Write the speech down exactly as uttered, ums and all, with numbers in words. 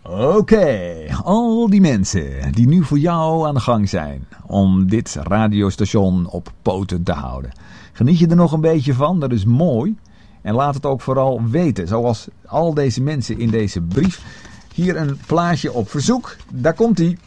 Oké, okay, al die mensen die nu voor jou aan de gang zijn om dit radiostation op poten te houden. Geniet je er nog een beetje van? Dat is mooi. En laat het ook vooral weten, zoals al deze mensen in deze brief. Hier een plaatje op verzoek. Daar komt ie.